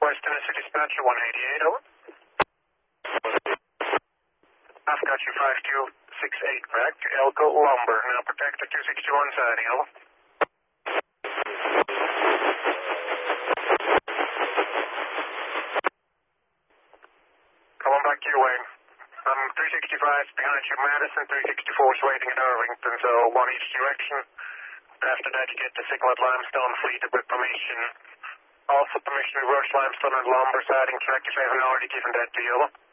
West Tennessee Dispatcher 188, over. I've got you 5268 back, Elko Lumber. Now protect the 261 siding, over. Come on back your way. 365 behind you, Madison. 364 is waiting at Irvington, so one each direction. After that, you get the Cyclade Limestone fleet with permission. Also permission to reverse limestone and lumber siding track if I haven't already given that to you.